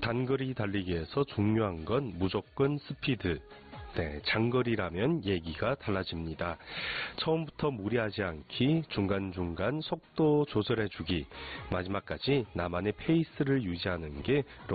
단거리 달리기에서 중요한 건 무조건 스피드. 네, 장거리라면 얘기가 달라집니다. 처음부터 무리하지 않기, 중간중간 속도 조절해주기, 마지막까지 나만의 페이스를 유지하는 게